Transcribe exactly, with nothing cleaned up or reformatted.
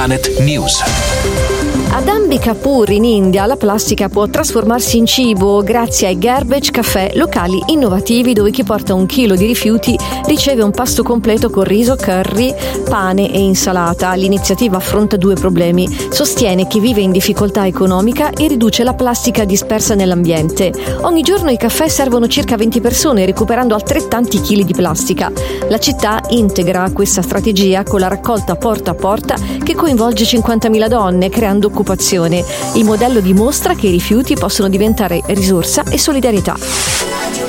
Planet News. Ad Ambikapur in India la plastica può trasformarsi in cibo grazie ai garbage caffè, locali innovativi dove chi porta un chilo di rifiuti riceve un pasto completo con riso, curry, pane e insalata. L'iniziativa affronta due problemi: sostiene chi vive in difficoltà economica e riduce la plastica dispersa nell'ambiente. Ogni giorno i caffè servono circa venti persone, recuperando altrettanti chili di plastica. La città integra questa strategia con la raccolta porta a porta che coinvolge cinquantamila donne, creando occupazione. Il modello dimostra che i rifiuti possono diventare risorsa e solidarietà.